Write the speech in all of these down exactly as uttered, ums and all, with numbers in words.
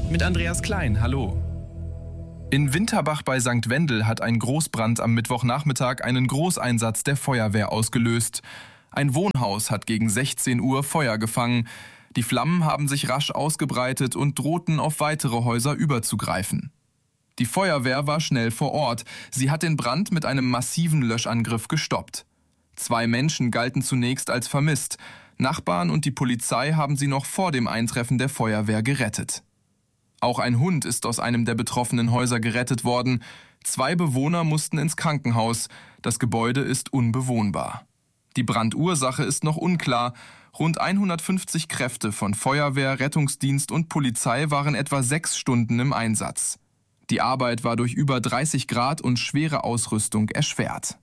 Mit Andreas Klein, hallo. In Winterbach bei Sankt Wendel hat ein Großbrand am Mittwochnachmittag einen Großeinsatz der Feuerwehr ausgelöst. Ein Wohnhaus hat gegen sechzehn Uhr Feuer gefangen. Die Flammen haben sich rasch ausgebreitet und drohten auf weitere Häuser überzugreifen. Die Feuerwehr war schnell vor Ort. Sie hat den Brand mit einem massiven Löschangriff gestoppt. Zwei Menschen galten zunächst als vermisst. Nachbarn und die Polizei haben sie noch vor dem Eintreffen der Feuerwehr gerettet. Auch ein Hund ist aus einem der betroffenen Häuser gerettet worden. Zwei Bewohner mussten ins Krankenhaus. Das Gebäude ist unbewohnbar. Die Brandursache ist noch unklar. Rund hundertfünfzig Kräfte von Feuerwehr, Rettungsdienst und Polizei waren etwa sechs Stunden im Einsatz. Die Arbeit war durch über dreißig Grad und schwere Ausrüstung erschwert.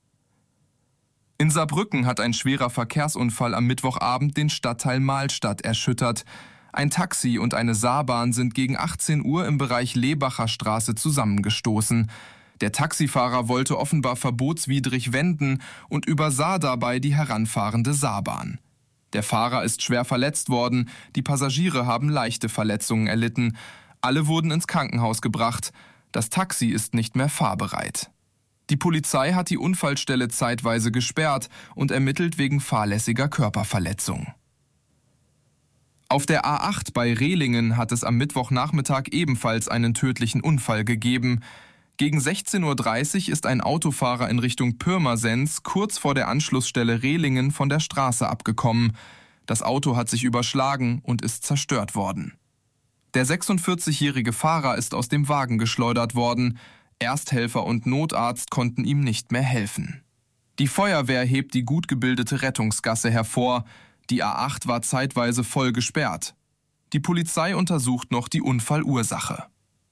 In Saarbrücken hat ein schwerer Verkehrsunfall am Mittwochabend den Stadtteil Mahlstadt erschüttert. Ein Taxi und eine Saarbahn sind gegen achtzehn Uhr im Bereich Lebacher Straße zusammengestoßen. Der Taxifahrer wollte offenbar verbotswidrig wenden und übersah dabei die heranfahrende Saarbahn. Der Fahrer ist schwer verletzt worden, die Passagiere haben leichte Verletzungen erlitten. Alle wurden ins Krankenhaus gebracht. Das Taxi ist nicht mehr fahrbereit. Die Polizei hat die Unfallstelle zeitweise gesperrt und ermittelt wegen fahrlässiger Körperverletzung. Auf der A acht bei Rehlingen hat es am Mittwochnachmittag ebenfalls einen tödlichen Unfall gegeben. Gegen sechzehn Uhr dreißig ist ein Autofahrer in Richtung Pirmasens kurz vor der Anschlussstelle Rehlingen von der Straße abgekommen. Das Auto hat sich überschlagen und ist zerstört worden. Der sechsundvierzigjährige Fahrer ist aus dem Wagen geschleudert worden. Ersthelfer und Notarzt konnten ihm nicht mehr helfen. Die Feuerwehr hebt die gut gebildete Rettungsgasse hervor. Die A acht war zeitweise voll gesperrt. Die Polizei untersucht noch die Unfallursache.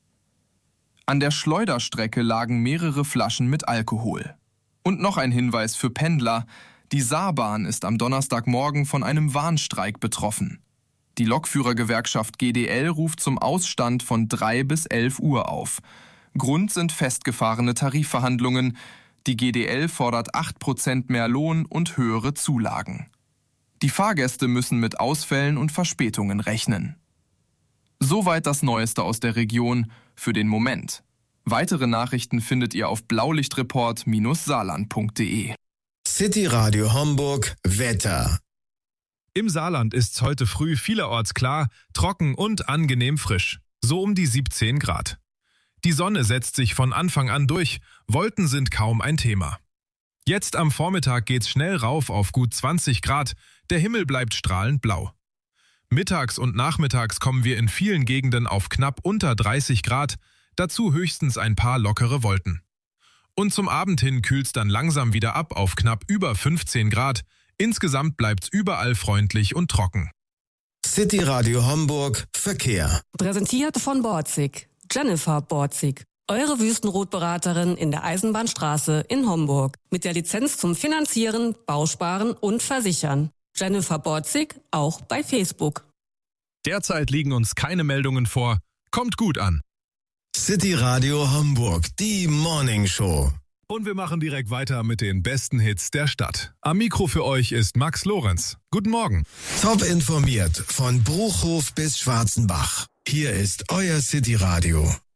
An der Schleuderstrecke lagen mehrere Flaschen mit Alkohol. Und noch ein Hinweis für Pendler. Die Saarbahn ist am Donnerstagmorgen von einem Warnstreik betroffen. Die Lokführergewerkschaft G D L ruft zum Ausstand von drei bis elf Uhr auf. Grund sind festgefahrene Tarifverhandlungen. Die G D L fordert acht Prozent mehr Lohn und höhere Zulagen. Die Fahrgäste müssen mit Ausfällen und Verspätungen rechnen. Soweit das Neueste aus der Region für den Moment. Weitere Nachrichten findet ihr auf blaulichtreport Bindestrich saarland Punkt de. City Radio Homburg Wetter. Im Saarland ist's heute früh vielerorts klar, trocken und angenehm frisch. So um die siebzehn Grad. Die Sonne setzt sich von Anfang an durch, Wolken sind kaum ein Thema. Jetzt am Vormittag geht's schnell rauf auf gut zwanzig Grad, der Himmel bleibt strahlend blau. Mittags und nachmittags kommen wir in vielen Gegenden auf knapp unter dreißig Grad, dazu höchstens ein paar lockere Wolken. Und zum Abend hin kühlt's dann langsam wieder ab auf knapp über fünfzehn Grad, insgesamt bleibt's überall freundlich und trocken. City Radio Homburg Verkehr. Präsentiert von Borzig. Jennifer Borzig. Eure Wüstenrotberaterin in der Eisenbahnstraße in Homburg. Mit der Lizenz zum Finanzieren, Bausparen und Versichern. Jennifer Borzig, auch bei Facebook. Derzeit liegen uns keine Meldungen vor. Kommt gut an. City Radio Homburg, die Morning Show. Und wir machen direkt weiter mit den besten Hits der Stadt. Am Mikro für euch ist Max Lorenz. Guten Morgen. Top informiert von Bruchhof bis Schwarzenbach. Hier ist euer City Radio.